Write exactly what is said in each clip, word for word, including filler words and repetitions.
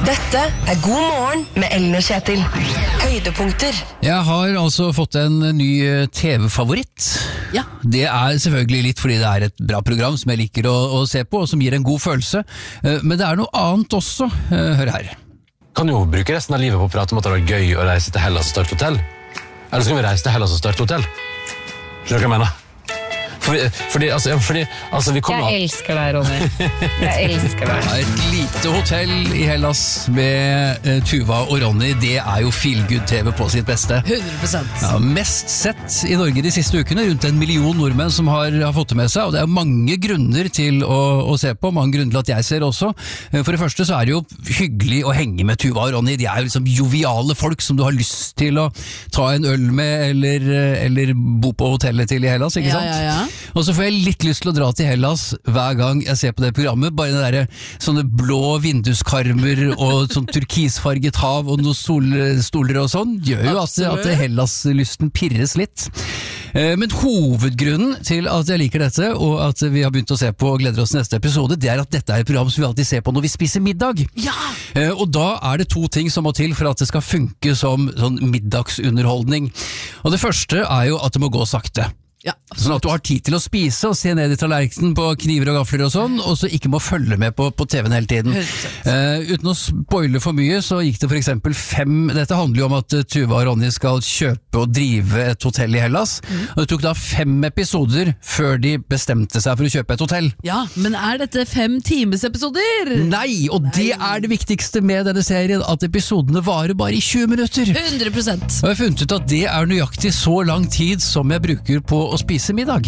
Dette er God morgen med Ellen og Kjetil. Høydepunkter. Jeg har altså fått en ny T V-favoritt. Ja. Det er selvfølgelig litt fordi det er et bra program som jeg liker å, å se på, og som gir en god følelse. Men det er noe annet også. Hør her. Kan jo bruke resten av livet på å prate om at det var gøy å reise til Hellas og starte hotell. Eller skal vi reise til Hellas og starte hotell? Skjønner du hva jeg mener? Fordi, fordi, altså, fordi altså, vi kommer... Jeg elsker deg, Ronny. Jeg elsker deg. Et lite hotell i Hellas med uh, Tuva og Ronny, det er jo feel-good-T V på sitt beste. hundre prosent. Ja, mest sett i Norge de siste ukene, rundt en million nordmenn som har, har fått det med seg, og det er mange grunner til å, å se på, mange grunner til at jeg ser også. For det første så er det jo hyggelig å henge med Tuva og Ronny, de er jo liksom joviale folk som du har lyst til å ta en øl med, eller, eller bo på hotellet til i Hellas, ikke Ja, sant? ja, ja. Og så får jeg litt lyst til å dra til Hellas hver gang jeg ser på det programmet, bare det der, sånne blå vinduskarmer og sånn turkisfarget hav og noen solstoler og sånn, gjør jo at, at Hellas-lysten pirres litt. Men hovedgrunnen til at jeg liker dette, og at vi har begynt å se på og gleder oss til neste episode, det er at dette er et program som vi alltid ser på når vi spiser middag. Ja! Og da er det to ting som må til for at det skal funke som sånn middagsunderholdning. Og det første er jo at det må gå sakte. Ja, sånn at du har tid til å spise og se ned i tallerkenen på kniver og gafler og sånn, og så ikke må følge med på, på T V-en hele tiden. Uh, uten å spoile for mye, så gikk det for eksempel fem, dette handler jo om at Tuva og Ronny skal kjøpe og drive et hotell i Hellas, mm. og det tok da fem episoder før de bestemte seg for å kjøpe et hotell. Ja, men er dette fem times episoder? Nei, og Nei. det er det viktigste med denne serien, at episodene varer bare i tjue minutter. hundre prosent. Og jeg har funnet ut at det er nøyaktig så lang tid som jeg bruker på å spise middag.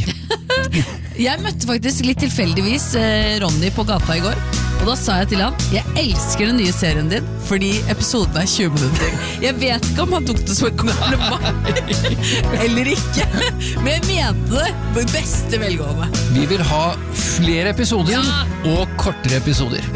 Jeg møtte faktisk litt tilfeldigvis eh, Ronny på gata i går, og da sa jeg til han, jeg elsker den nye serien din, fordi episoden er tjue minutter. Jeg vet ikke om han tok det som et kompliment eller ikke, men jeg mente det på beste velgående. Vi vil ha flere episoder Ja. og kortere episoder.